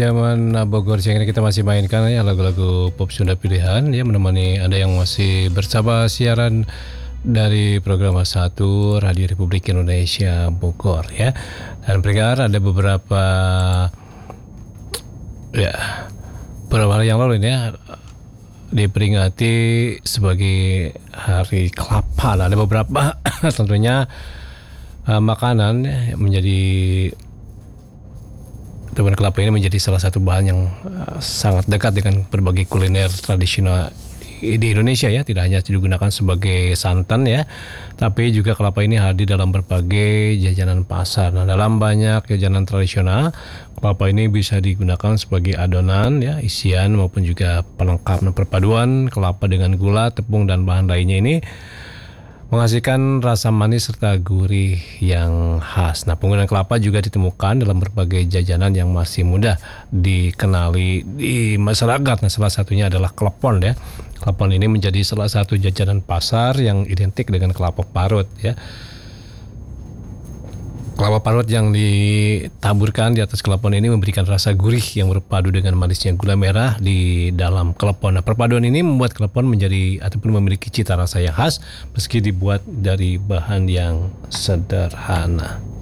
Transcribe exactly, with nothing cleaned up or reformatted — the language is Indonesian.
Zaman Bogor Siang ini kita masih mainkan ya lagu-lagu pop Sunda pilihan ya, menemani Anda yang masih bersama siaran dari program satu Radio Republik Indonesia Bogor ya. Dan pendengar, ada beberapa ya beberapa hari yang lalu ini ya diperingati sebagai Hari Kelapa. Nah, ada beberapa tentunya uh, makanan ya, yang menjadi teman kelapa ini menjadi salah satu bahan yang uh, sangat dekat dengan berbagai kuliner tradisional di Indonesia ya. Tidak hanya digunakan sebagai santan ya, tapi juga kelapa ini hadir dalam berbagai jajanan pasar. Nah, dalam banyak jajanan tradisional, kelapa ini bisa digunakan sebagai adonan ya, isian maupun juga pelengkap. Nah, perpaduan kelapa dengan gula, tepung dan bahan lainnya ini menghasilkan rasa manis serta gurih yang khas. Nah, penggunaan kelapa juga ditemukan dalam berbagai jajanan yang masih mudah dikenali di masyarakat. Nah, salah satunya adalah klepon ya. Klepon ini menjadi salah satu jajanan pasar yang identik dengan kelapa parut ya. Kelapa parut yang ditaburkan di atas klepon ini memberikan rasa gurih yang berpadu dengan manisnya gula merah di dalam klepon. Nah, perpaduan ini membuat klepon menjadi ataupun memiliki cita rasa yang khas meski dibuat dari bahan yang sederhana.